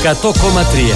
100,3.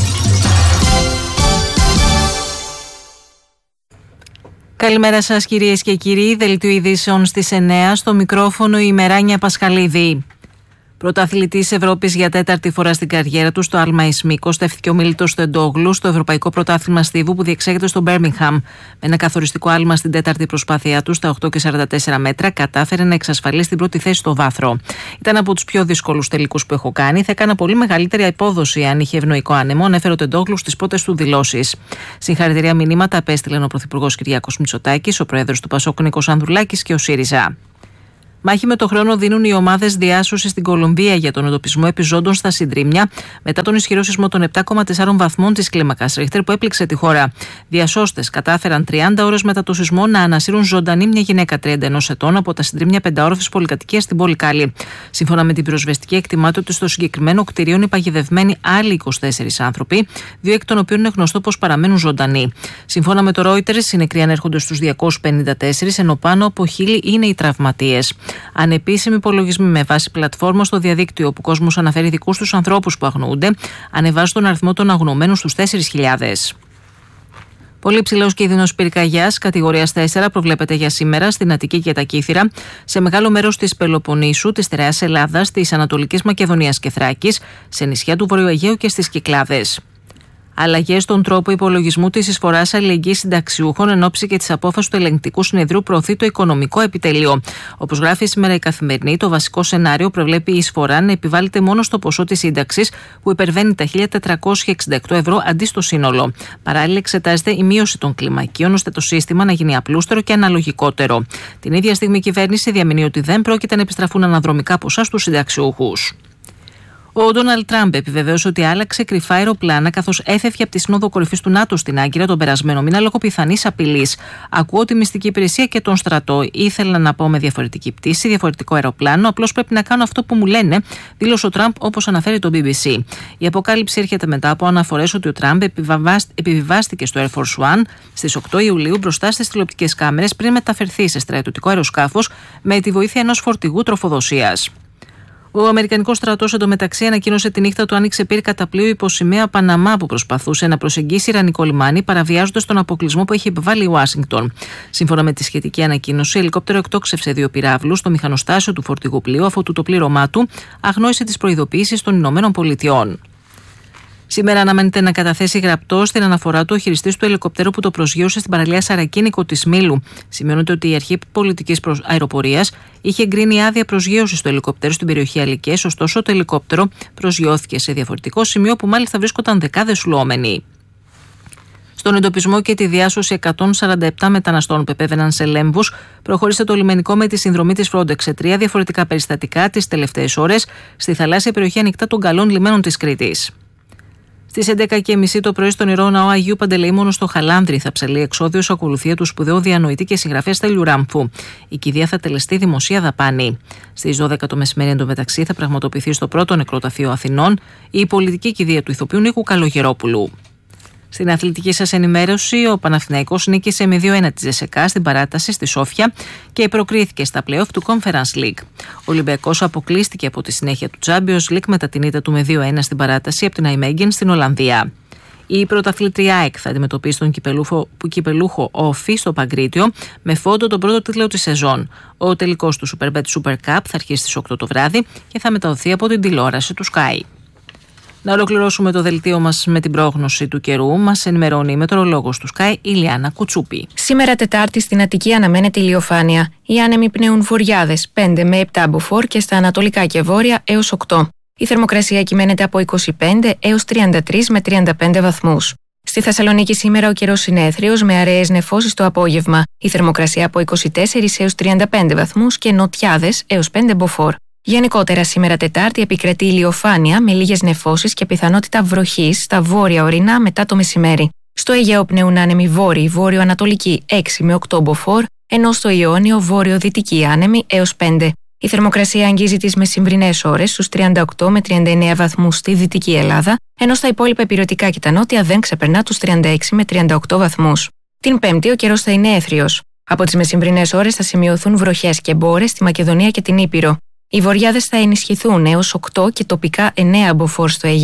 Καλημέρα σας κυρίες και κύριοι, δελτίο ειδήσεων στις 9, στο μικρόφωνο η Μεράνια Πασχαλίδη. Πρωταθλητής Ευρώπης για τέταρτη φορά στην καριέρα του στο άλμα εις μήκος, στέφθηκε ο Μίλτος Τεντόγλου στο Ευρωπαϊκό Πρωτάθλημα Στίβου που διεξάγεται στο Μπέρμιγχαμ. Με ένα καθοριστικό άλμα στην τέταρτη προσπάθειά του στα 8,44 μέτρα, κατάφερε να εξασφαλίσει την πρώτη θέση στο βάθρο. Ήταν από τους πιο δύσκολους τελικούς που έχω κάνει. Θα έκανα πολύ μεγαλύτερη απόδοση αν είχε ευνοϊκό άνεμο, ανέφερε ο Τεντόγλου στις πρώτες του δηλώσεις. Συγχαρητήρια μηνύματα απέστειλαν ο Πρωθυπουργός Κυριάκος Μητσοτάκης, ο Πρόεδρος του Πασόκ Νίκος Ανδρουλάκης και ο ΣΥΡΙΖΑ. Μάχη με το χρόνο δίνουν οι ομάδες διάσωσης στην Κολομβία για τον εντοπισμό επιζώντων στα συντρίμμια μετά τον ισχυρό σεισμό των 7,4 βαθμών της κλίμακας Ρίχτερ που έπληξε τη χώρα. Διασώστες κατάφεραν 30 ώρες μετά το σεισμό να ανασύρουν ζωντανή μια γυναίκα 31 ετών από τα συντρίμμια πενταόροφης πολυκατοικίας στην πόλη Κάλι. Σύμφωνα με την πυροσβεστική, εκτιμάται ότι στο συγκεκριμένο κτίριο είναι παγιδευμένοι άλλοι 24 άνθρωποι, 2 εκ των οποίων είναι γνωστό πως παραμένουν ζωντανοί. Σύμφωνα με το Reuters, οι νεκροί ανέρχονται στους 254, ενώ πάνω από 1.000 είναι οι τραυματίες. Ανεπίσημοι υπολογισμοί με βάση πλατφόρμα στο διαδίκτυο, όπου ο κόσμος αναφέρει δικούς τους ανθρώπους που αγνοούνται, ανεβάζουν τον αριθμό των αγνοωμένων στους 4.000. Πολύ ψηλός κίνδυνος πυρκαγιάς κατηγορίας 4 προβλέπεται για σήμερα στην Αττική και τα Κύθυρα, σε μεγάλο μέρος της Πελοποννήσου, της Στερεάς Ελλάδας, της Ανατολικής Μακεδονίας και Θράκης, σε νησιά του Βορειοαιγαίου και στις Κυκλάδες. Αλλαγές στον τρόπο υπολογισμού της εισφοράς αλληλεγγύης συνταξιούχων εν ώψη και της απόφασης του ελεγκτικού συνεδρίου προωθεί το οικονομικό επιτελείο. Όπως γράφει σήμερα η Καθημερινή, το βασικό σενάριο προβλέπει η εισφορά να επιβάλλεται μόνο στο ποσό της σύνταξης που υπερβαίνει τα 1.468 ευρώ αντί στο σύνολο. Παράλληλα, εξετάζεται η μείωση των κλιμακίων ώστε το σύστημα να γίνει απλούστερο και αναλογικότερο. Την ίδια στιγμή η κυβέρνηση διαμηνύει ότι δεν πρόκειται να επιστραφούν αναδρομικά ποσά στους συνταξιούχους. Ο Ντόναλντ Τραμπ επιβεβαίωσε ότι άλλαξε κρυφά αεροπλάνα καθώς έφευγε από τη Σύνοδο Κορυφής του ΝΑΤΟ στην Άγκυρα τον περασμένο μήνα λόγω πιθανής απειλής. Ακούω τη μυστική υπηρεσία και τον στρατό. Ήθελα να πάω με διαφορετική πτήση, διαφορετικό αεροπλάνο. Απλώς πρέπει να κάνω αυτό που μου λένε, δήλωσε ο Τραμπ, όπως αναφέρει το BBC. Η αποκάλυψη έρχεται μετά από αναφορές ότι ο Τραμπ επιβιβάστηκε στο Air Force One στις 8 Ιουλίου μπροστά στις τηλεοπτικές κάμερες πριν μεταφερθεί σε στρατιωτικό αεροσκάφος με τη βοήθεια ενός φορτηγού τροφοδοσίας. Ο Αμερικανικός στρατός εντωμεταξύ ανακοίνωσε τη νύχτα του άνοιξε πύρ κατά πλοίο υποσημαία Παναμά που προσπαθούσε να προσεγγίσει Ιρανικό λιμάνι, παραβιάζοντας τον αποκλεισμό που έχει επιβάλει η Ουάσιγκτον. Σύμφωνα με τη σχετική ανακοίνωση, ελικόπτερο εκτόξευσε 2 πυράβλους στο μηχανοστάσιο του φορτηγού πλοίου, αφού το πλήρωμά του αγνόησε τις προειδοποιήσεις των Ηνωμένων Πολιτειών. Σήμερα αναμένεται να καταθέσει γραπτό στην αναφορά του ο χειριστής του ελικόπτερου που το προσγείωσε στην παραλία Σαρακίνικο της Μήλου. Σημειώνεται ότι η Αρχή Πολιτικής Αεροπορίας είχε εγκρίνει άδεια προσγείωσης του ελικόπτερου στην περιοχή Αλικές, ωστόσο το ελικόπτερο προσγειώθηκε σε διαφορετικό σημείο που μάλιστα βρίσκονταν δεκάδες λουόμενοι. Στον εντοπισμό και τη διάσωση 147 μεταναστών που επέβαιναν σε λέμβους, προχώρησε το λιμενικό με τη συνδρομή της Frontex σε 3 διαφορετικά περιστατικά τις τελευταίες ώρες στη θαλάσσια περιοχή ανοιχτά των καλών λιμένων της Κρήτης. Στις 11.30 το πρωί στον Ιερό Ναό Αγίου Παντελεήμονος στο Χαλάνδρι θα ψαλεί εξώδιος ακολουθία του σπουδαίου διανοητή και συγγραφέα Στέλιου Ράμφου. Η κηδεία θα τελεστεί δημοσία δαπάνη. Στις 12 το μεσημέρι εντωμεταξύ θα πραγματοποιηθεί στο πρώτο νεκροταφείο Αθηνών η πολιτική κηδεία του ηθοποιού Νίκου Καλογερόπουλου. Στην αθλητική σας ενημέρωση, ο Παναθηναϊκός νίκησε με 2-1 τη ΖΕΣΕΚΑ στην παράταση στη Σόφια και προκρίθηκε στα play-off του Conference League. Ο Ολυμπιακός αποκλείστηκε από τη συνέχεια του Champions League μετά την ήττα του με 2-1 στην παράταση από την Αϊμέγγεν στην Ολλανδία. Η πρωταθλήτρια ΑΕΚ θα αντιμετωπίσει τον κυπελούχο Όφη στο Παγκρίτιο με φόντο τον πρώτο τίτλο της σεζόν. Ο τελικός του Superbet Super Cup θα αρχίσει στις 8 το βράδυ και θα μεταδοθεί από την τηλεόραση του Sky. Να ολοκληρώσουμε το δελτίο μας με την πρόγνωση του καιρού. Μας ενημερώνει η μετεωρολόγος του Sky, η Λιάννα Κουτσούπη. Σήμερα Τετάρτη στην Αττική αναμένεται ηλιοφάνεια. Οι άνεμοι πνέουν βορειάδες 5 με 7 μποφόρ και στα ανατολικά και βόρεια έως 8. Η θερμοκρασία κυμαίνεται από 25 έως 33 με 35 βαθμούς. Στη Θεσσαλονίκη σήμερα ο καιρός είναι έθριος με αραιές νεφώσεις το απόγευμα. Η θερμοκρασία από 24 έως 35 βαθμούς και νοτιάδες έως 5 μποφόρ. Γενικότερα σήμερα Τετάρτη επικρατεί ηλιοφάνεια με λίγες νεφώσεις και πιθανότητα βροχής στα βόρεια ορεινά μετά το μεσημέρι. Στο Αιγαίο πνέουν άνεμοι βόρειο-ανατολική 6 με 8 μποφόρ, ενώ στο Ιόνιο βόρειο-δυτική άνεμοι έως 5. Η θερμοκρασία αγγίζει τις μεσημβρινές ώρες στους 38 με 39 βαθμούς στη Δυτική Ελλάδα, ενώ στα υπόλοιπα ηπειρωτικά και τα νότια δεν ξεπερνά τους 36 με 38 βαθμούς. Την Πέμπτη ο καιρός θα είναι έθριος. Από τις μεσημβρινές ώρες θα σημειωθούν βροχές και μπόρες στη Μακεδονία και την Ήπειρο. Οι βορειάδες θα ενισχυθούν έως 8 και τοπικά 9 μποφόρ στο Αιγαίο,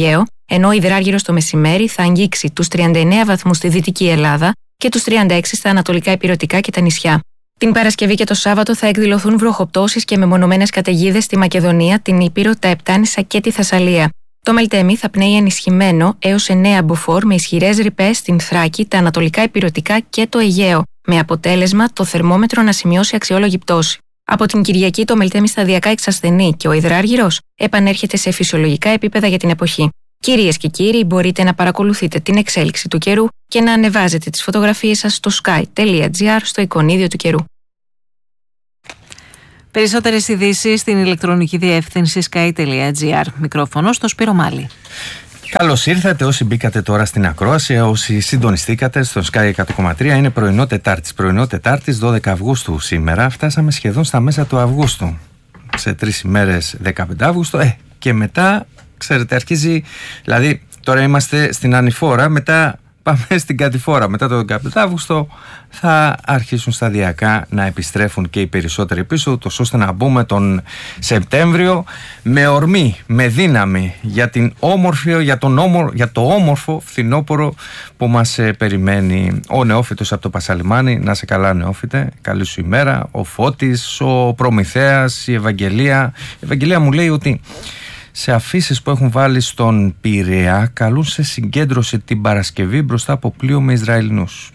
ενώ ο υδράργυρος το μεσημέρι θα αγγίξει τους 39 βαθμούς στη Δυτική Ελλάδα και τους 36 στα ανατολικά ηπειρωτικά και τα νησιά. Την Παρασκευή και το Σάββατο θα εκδηλωθούν βροχοπτώσεις και μεμονωμένες καταιγίδες στη Μακεδονία, την Ήπειρο, τα Επτάνησα και τη Θεσσαλία. Το Μελτέμι θα πνέει ενισχυμένο έως 9 μποφόρ με ισχυρές ρηπές στην Θράκη, τα ανατολικά ηπειρωτικά και το Αιγαίο, με αποτέλεσμα το θερμόμετρο να σημειώσει αξιόλογη πτώση. Από την Κυριακή το Μελτέμι σταδιακά εξασθενεί και ο υδράργυρος επανέρχεται σε φυσιολογικά επίπεδα για την εποχή. Κυρίες και κύριοι, μπορείτε να παρακολουθείτε την εξέλιξη του καιρού και να ανεβάζετε τις φωτογραφίες σας στο sky.gr στο εικονίδιο του καιρού. Περισσότερες ειδήσεις στην ηλεκτρονική διεύθυνση sky.gr. Μικρόφωνο στο Σπύρο Μάλη. Καλώς ήρθατε όσοι μπήκατε τώρα στην ακρόαση, όσοι συντονιστήκατε στο Sky 100,3. Είναι πρωινό Τετάρτης 12 Αυγούστου σήμερα. Φτάσαμε σχεδόν στα μέσα του Αυγούστου. Σε 3 ημέρες 15 Αύγουστο. Και μετά, ξέρετε, αρχίζει. Δηλαδή, τώρα είμαστε στην ανηφόρα, μετά πάμε στην κατηφόρα. Μετά το 15 Αύγουστο θα αρχίσουν σταδιακά να επιστρέφουν και οι περισσότεροι πίσω, ούτως ώστε να μπούμε τον Σεπτέμβριο με ορμή, με δύναμη για το όμορφο φθινόπωρο που μας περιμένει. Ο νεόφυτος από το Πασαλιμάνι, να σε καλά νεόφυτε, καλή σου ημέρα. Ο Φώτης, ο Προμηθέας, η Ευαγγελία. Η Ευαγγελία μου λέει ότι σε αφήσεις που έχουν βάλει στον Πειραιά καλούν σε συγκέντρωση την Παρασκευή μπροστά από πλοίο με Ισραηλινούς.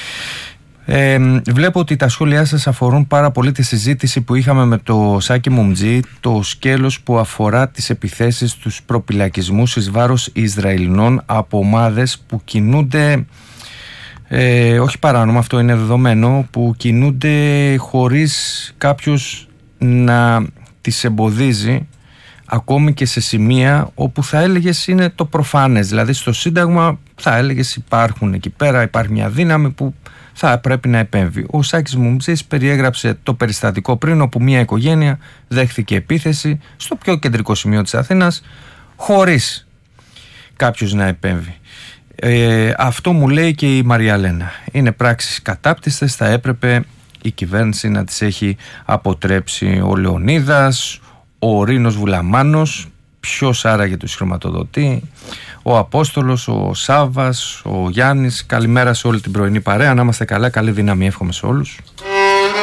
Βλέπω ότι τα σχόλιά σας αφορούν πάρα πολύ τη συζήτηση που είχαμε με το Σάκη Μουμτζή, το σκέλος που αφορά τις επιθέσεις, τους προπυλακισμούς εις βάρος Ισραηλινών από ομάδες που κινούνται, όχι παράνομα, αυτό είναι δεδομένο, που κινούνται χωρίς κάποιος να τις εμποδίζει, ακόμη και σε σημεία όπου θα έλεγες είναι το προφανές. Δηλαδή στο Σύνταγμα θα έλεγες υπάρχουν εκεί πέρα, υπάρχει μια δύναμη που θα πρέπει να επέμβει. Ο Σάκης Μουμτζής περιέγραψε το περιστατικό πριν, όπου μια οικογένεια δέχθηκε επίθεση στο πιο κεντρικό σημείο της Αθήνας χωρίς κάποιος να επέμβει. Αυτό μου λέει και η Μαριαλένα. Είναι πράξεις κατάπτυστες, θα έπρεπε η κυβέρνηση να τις έχει αποτρέψει. Ο Λεωνίδας, ο Ρήνος Βουλαμάνος, ποιος άραγε τους χρηματοδοτεί, ο Απόστολος, ο Σάββας, ο Γιάννης. Καλημέρα σε όλη την πρωινή παρέα, να είμαστε καλά, καλή δύναμη εύχομαι σε όλους.